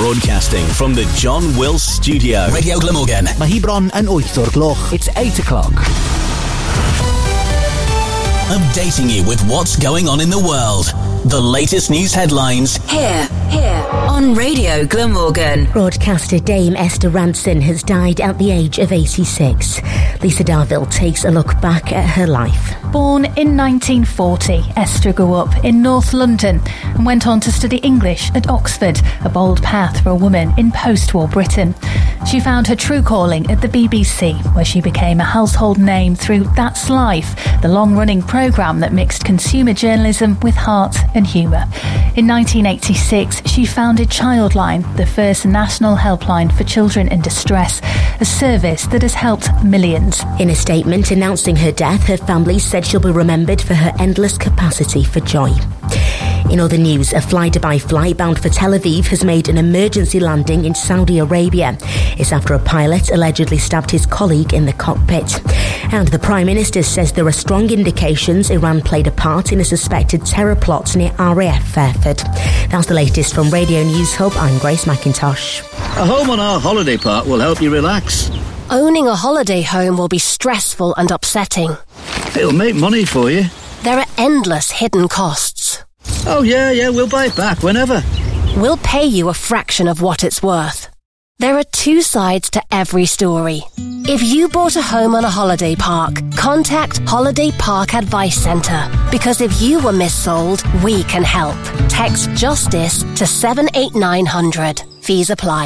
Broadcasting from the John Wills Studio. Radio Glamorgan. Mae hi bron yn 8 o'r gloch. It's 8 o'clock. Updating you with what's going on in the world. The latest news headlines. Here, on Radio Glamorgan. Broadcaster Dame Esther Rantzen has died at the age of 86. Lisa Darville takes a look back at her life. Born in 1940, Esther grew up in North London and went on to study English at Oxford, a bold path for a woman in post-war Britain. She found her true calling at the BBC, where she became a household name through That's Life, the long-running programme that mixed consumer journalism with heart and humour. In 1986, she founded Childline, the first national helpline for children in distress, a service that has helped millions. In a statement announcing her death, her family said she'll be remembered for her endless capacity for joy. In other news, a fly-to-by flight bound for Tel Aviv has made an emergency landing in Saudi Arabia. It's after a pilot allegedly stabbed his colleague in the cockpit. And the Prime Minister says there are strong indications Iran played a part in a suspected terror plot near RAF Fairford. That's the latest from Radio News Hub. I'm Grace McIntosh. A home on our holiday park will help you relax. Owning a holiday home will be stressful and upsetting. It'll make money for you. There are endless hidden costs. Oh, yeah, we'll buy it back whenever. We'll pay you a fraction of what it's worth. There are two sides to every story. If you bought a home on a holiday park, contact Holiday Park Advice Centre. Because if you were missold, we can help. Text JUSTICE to 78900. Fees apply.